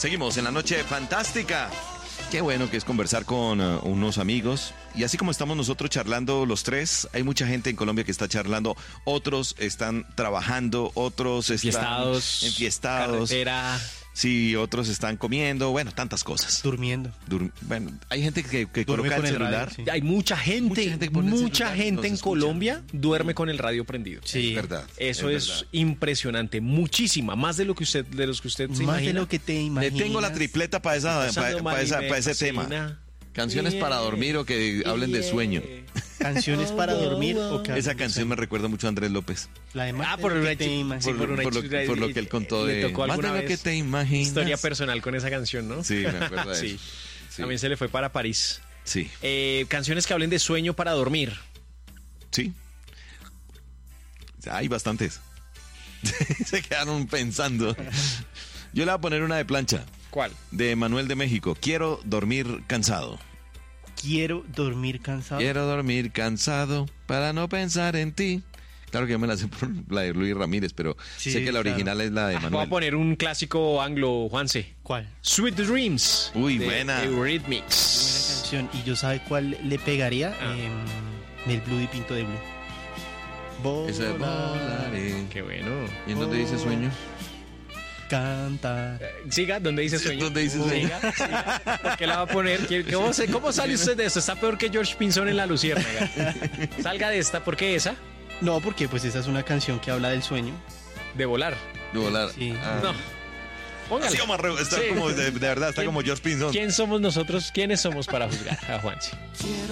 Seguimos en la noche fantástica. Qué bueno que es conversar con unos amigos. Y así como estamos nosotros charlando los tres, hay mucha gente en Colombia que está charlando. Otros están trabajando, otros están enfiestados. Carretera. Sí, otros están comiendo, bueno, tantas cosas. Durmiendo. Bueno, hay gente que Duerme coloca el con el celular. radio, sí. Hay mucha gente que pone el celular y nos en escucha. Colombia duerme con el radio prendido. Sí. Es verdad. Eso es verdad. impresionante, muchísima, más de lo que usted, se Más imagina. de lo que te Le imaginas. tengo la tripleta para Pasando mal y me ese tema. fascina. Canciones para dormir o que hablen de sueño. Canciones para dormir o Esa canción me recuerda mucho a Andrés López. La de más de por lo una que te chi- imaginas. sí, por una por lo que él contó le de tocó más de alguna lo que vez te imaginas. Historia personal con esa canción, ¿no? Sí, me acuerdo de Sí. eso. Sí. También se le fue para París. Sí, Canciones que hablen de sueño para dormir. sí. Hay bastantes. Se quedaron pensando. Yo le voy a poner una de plancha. ¿Cuál? De Manuel de México. Quiero dormir cansado. Quiero dormir cansado. Quiero dormir cansado para no pensar en ti. Claro que yo me la sé por la de Luis Ramírez, pero Sí, sé que la claro. original es la de Voy a Manuel. poner un clásico anglo, Juanse. ¿Cuál? Sweet Dreams. Uy, de buena. Buena Eurythmics. canción. ¿Y yo sabe cuál le pegaría? Ah. Del Blue y Pinto de Blue. Esa de Volar, volaré. Qué bueno. ¿Y en dónde dice sueño? cantar. Siga, ¿dónde dice sueño? ¿Dónde dice sueño? Siga. ¿Por qué la va a poner? ¿Cómo sale usted de esto? Está peor que George Pinzón en La Luciérnaga. Salga de esta. ¿Por qué esa? No, porque pues esa es una canción que habla del sueño. De volar. De volar. Sí. Ah. No. Póngale. Así como está Sí. como de verdad, está ¿Quién- como George Pinzón. ¿Quién somos nosotros? ¿Quiénes somos para juzgar a Juanse?